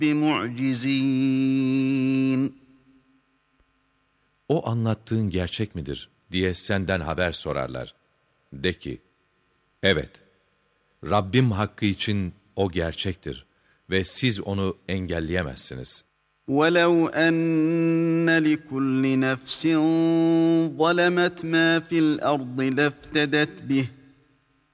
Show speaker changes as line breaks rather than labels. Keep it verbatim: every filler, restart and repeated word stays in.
بِمُعْجِزِينَ.
O anlattığın gerçek midir diye senden haber sorarlar. De ki, evet, Rabbim hakkı için o gerçektir ve siz onu engelleyemezsiniz.
وَلَوْ أَنَّ لِكُلِّ نَفْسٍ ظَلَمَتْ مَا فِي الْأَرْضِ لَافْتَدَتْ بِهِ